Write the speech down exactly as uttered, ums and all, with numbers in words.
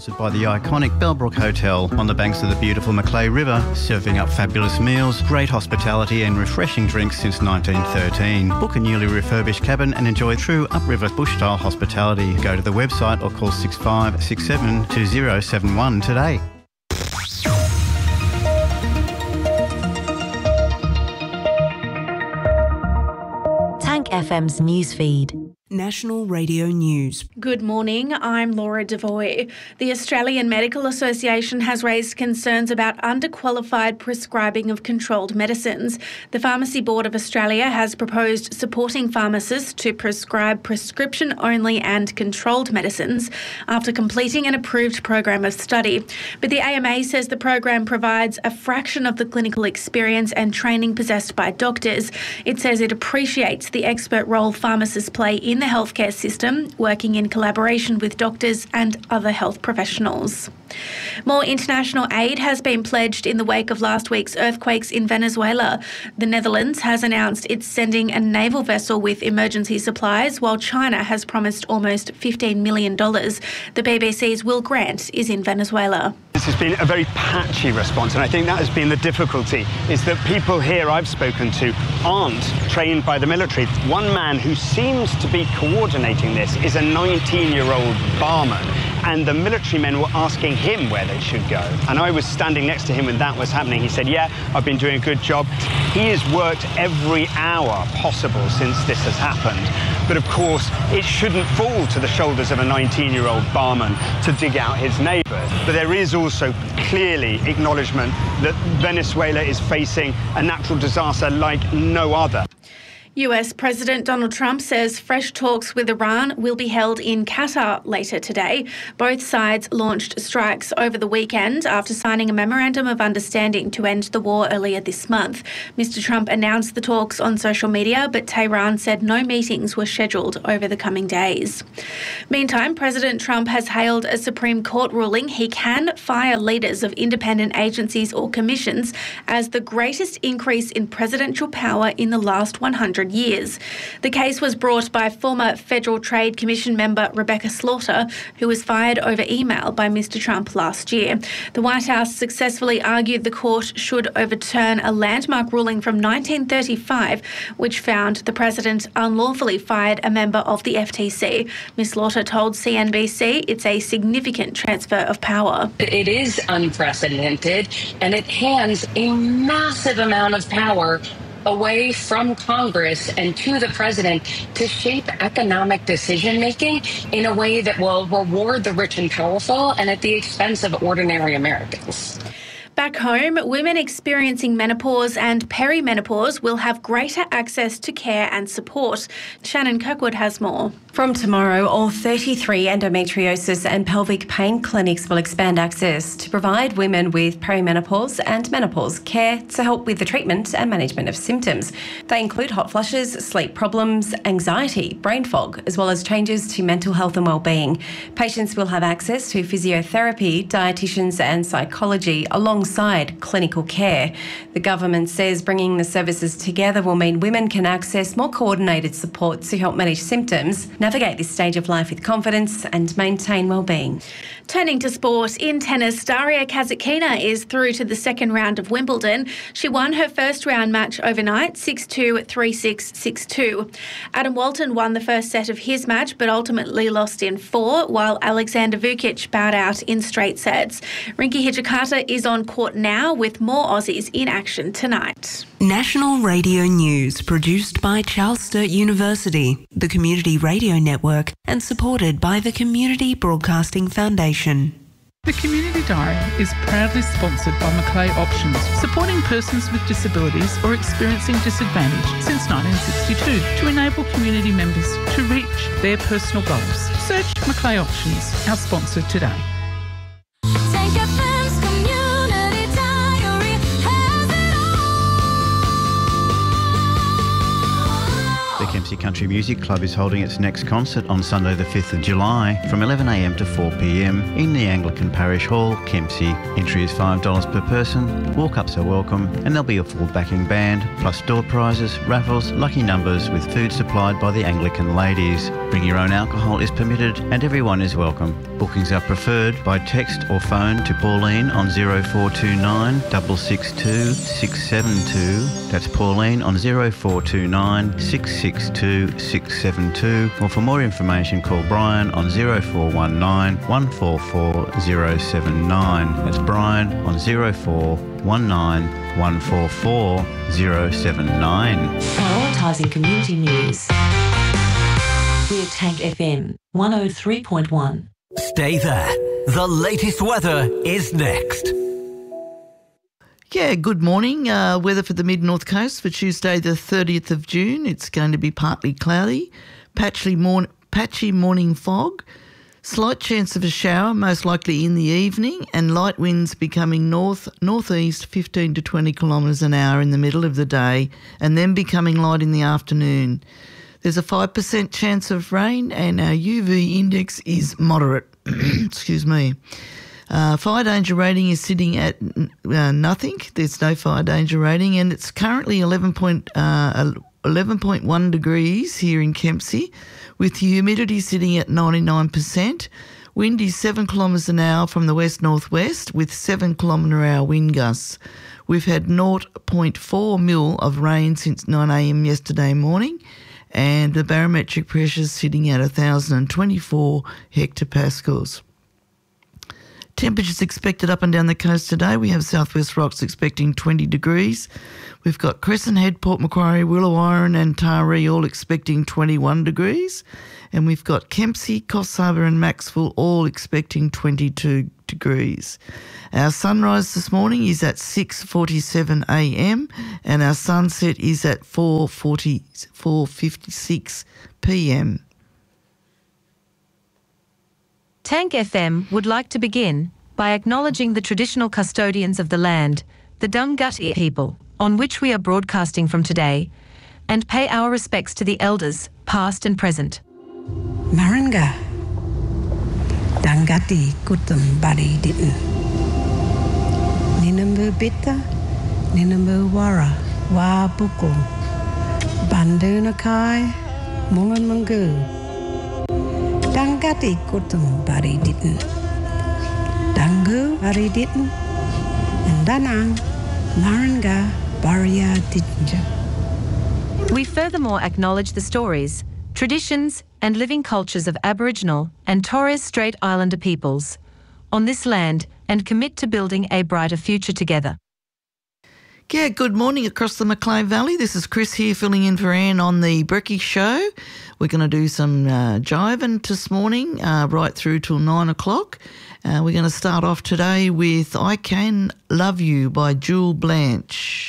sponsored by the iconic Bellbrook Hotel on the banks of the beautiful Macleay River, serving up fabulous meals, great hospitality and refreshing drinks since nineteen thirteen. Book a newly refurbished cabin and enjoy true upriver bush-style hospitality. Go to the website or call six five six seven two zero seven one today. Tank F M's newsfeed. National Radio News. Good morning, I'm Laura Devoy. The Australian Medical Association has raised concerns about underqualified prescribing of controlled medicines. The Pharmacy Board of Australia has proposed supporting pharmacists to prescribe prescription-only and controlled medicines after completing an approved program of study. But the A M A says the program provides a fraction of the clinical experience and training possessed by doctors. It says it appreciates the expert role pharmacists play in the healthcare system, working in collaboration with doctors and other health professionals. More international aid has been pledged in the wake of last week's earthquakes in Venezuela. The Netherlands has announced it's sending a naval vessel with emergency supplies, while China has promised almost fifteen million dollars. The B B C's Will Grant is in Venezuela. This has been a very patchy response, and I think that has been the difficulty, is that people here I've spoken to aren't trained by the military. One man who seems to be coordinating this is a nineteen-year-old barman, and the military men were asking him where they should go. And I was standing next to him when that was happening. He said, yeah, I've been doing a good job. He has worked every hour possible since this has happened. But of course, it shouldn't fall to the shoulders of a nineteen-year-old barman to dig out his neighbours. But there is also clearly acknowledgement that Venezuela is facing a natural disaster like no other. U S President Donald Trump says fresh talks with Iran will be held in Qatar later today. Both sides launched strikes over the weekend after signing a memorandum of understanding to end the war earlier this month. Mister Trump announced the talks on social media, but Tehran said no meetings were scheduled over the coming days. Meantime, President Trump has hailed a Supreme Court ruling he can fire leaders of independent agencies or commissions as the greatest increase in presidential power in the last one hundred years. The case was brought by former Federal Trade Commission member Rebecca Slaughter, who was fired over email by Mister Trump last year. The White House successfully argued the court should overturn a landmark ruling from nineteen thirty-five, which found the president unlawfully fired a member of the F T C. Miz Slaughter told C N B C it's a significant transfer of power. It is unprecedented, and it hands a massive amount of power away from Congress and to the president to shape economic decision-making in a way that will reward the rich and powerful and at the expense of ordinary Americans. Back home, women experiencing menopause and perimenopause will have greater access to care and support. Shannon Kirkwood has more. From tomorrow, all thirty-three endometriosis and pelvic pain clinics will expand access to provide women with perimenopause and menopause care to help with the treatment and management of symptoms. They include hot flushes, sleep problems, anxiety, brain fog, as well as changes to mental health and wellbeing. Patients will have access to physiotherapy, dietitians and psychology alongside clinical care. The government says bringing the services together will mean women can access more coordinated support to help manage symptoms, navigate this stage of life with confidence and maintain well-being. Turning to sport, in tennis, Daria Kasatkina is through to the second round of Wimbledon. She won her first round match overnight, six two, three six, six two. Adam Walton won the first set of his match but ultimately lost in four, while Alexander Vukic bowed out in straight sets. Rinky Hijikata is on court now with more Aussies in action tonight. National Radio News, produced by Charles Sturt University, the Community Radio Network, and supported by the Community Broadcasting Foundation. The Community Diary is proudly sponsored by Macleay Options, supporting persons with disabilities or experiencing disadvantage since nineteen sixty-two to enable community members to reach their personal goals. Search Macleay Options, our sponsor today. The Kempsey Country Music Club is holding its next concert on Sunday the fifth of July from eleven a m to four p m in the Anglican Parish Hall, Kempsey. Entry is five dollars per person, walk-ups are welcome, and there'll be a full backing band, plus door prizes, raffles, lucky numbers with food supplied by the Anglican ladies. Bring your own alcohol is permitted and everyone is welcome. Bookings are preferred by text or phone to Pauline on zero four two nine, six six two, six seven two. That's Pauline on zero four two nine, six six two, six seven two. Or for more information, call Brian on zero four one nine, one four four zero seven nine. That's Brian on zero four one nine, one four four zero seven nine. Prioritising community news. We're Tank F M one oh three point one. Stay there. The latest weather is next. Yeah, good morning. Uh, weather for the mid-north coast for Tuesday the thirtieth of June. It's going to be partly cloudy, patchy, morn- patchy morning fog, slight chance of a shower, most likely in the evening, and light winds becoming north, northeast fifteen to twenty kilometres an hour in the middle of the day, and then becoming light in the afternoon. There's a five percent chance of rain, and our U V index is moderate. Excuse me. Uh, fire danger rating is sitting at uh, nothing. There's no fire danger rating, and it's currently eleven point one degrees here in Kempsey, with the humidity sitting at ninety-nine percent. Wind is seven kilometres an hour from the west-northwest, with seven kilometre hour wind gusts. We've had zero point four mil of rain since nine a m yesterday morning, and the barometric pressure is sitting at one thousand twenty-four hectopascals. Temperatures expected up and down the coast today. We have Southwest Rocks expecting twenty degrees. We've got Crescent Head, Port Macquarie, Willow Iron and Taree all expecting twenty-one degrees. And we've got Kempsey, Coffs Harbour and Maxwell all expecting twenty-two degrees. Our sunrise this morning is at six forty-seven a m and our sunset is at four fifty-six p m. Tank F M would like to begin by acknowledging the traditional custodians of the land, the Dunghutti people, on which we are broadcasting from today, and pay our respects to the elders, past and present. Maranga, Dunghutti kutum bari ditten. Ninambu bitta, Ninambu wara, wa bukul, Bandunakai, Mungamungu. Dunghutti kutum bari ditten. Dangu bari ditten. And Danang, Maranga, Baria Dittinja. We furthermore acknowledge the stories, traditions and living cultures of Aboriginal and Torres Strait Islander peoples on this land and commit to building a brighter future together. Yeah, good morning across the Macleay Valley. This is Chris here filling in for Anne on the Brekkie Show. We're going to do some uh, jiving this morning uh, right through till nine o'clock. Uh, we're going to start off today with I Can Love You by Jewel Blanche.